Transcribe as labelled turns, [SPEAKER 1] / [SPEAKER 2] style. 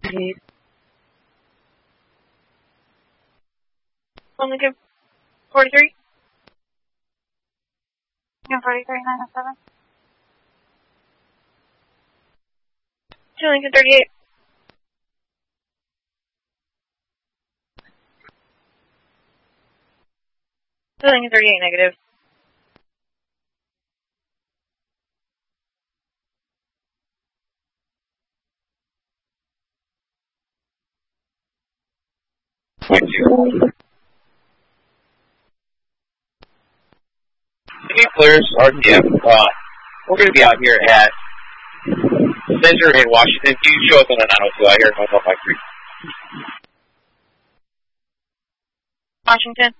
[SPEAKER 1] 38. Only good 43? Yeah, 43, 907. 2 Lincoln 38. Lincoln 38, negative.
[SPEAKER 2] Hey, Flares, RTF. We're going to be out here at Center in Washington. Can you show us on the 902 out here at 1153?
[SPEAKER 1] Washington.